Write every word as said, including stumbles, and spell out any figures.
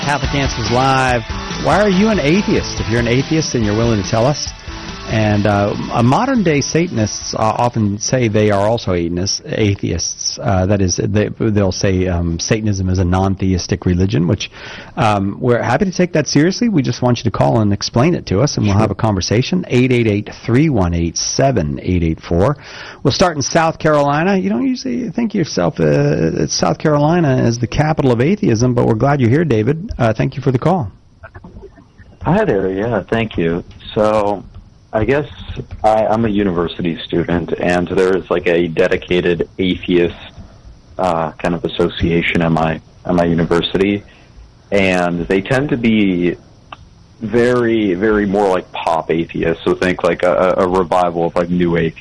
Catholic Answers Live. Why are you an atheist? If you're an atheist and you're willing to tell us. And uh, modern-day Satanists uh, often say they are also atheists. Uh, that is, they, they'll say um, Satanism is a non-theistic religion, which um, we're happy to take that seriously. We just want you to call and explain it to us, and we'll have a conversation. eight eight eight, three one eight, seven eight eight four. We'll start in South Carolina. You don't usually think of yourself uh, South Carolina as the capital of atheism, but we're glad you're here, David. Uh, thank you for the call. Hi there. Yeah, thank you. So I guess I, I'm a university student, and there is like a dedicated atheist uh, kind of association at my at my university, and they tend to be very, very more like pop atheists. So think like a, a revival of like new atheists.